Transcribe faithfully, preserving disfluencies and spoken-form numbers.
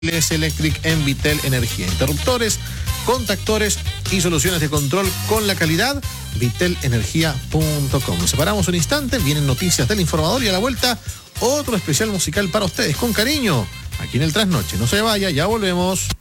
Electric en Vitel Energía. Interruptores, contactores y soluciones de control con la calidad. vitel energía punto com. Nos separamos un instante, vienen noticias del informador y a la vuelta otro especial musical para ustedes con cariño aquí en el Trasnoche. No se vaya, ya volvemos.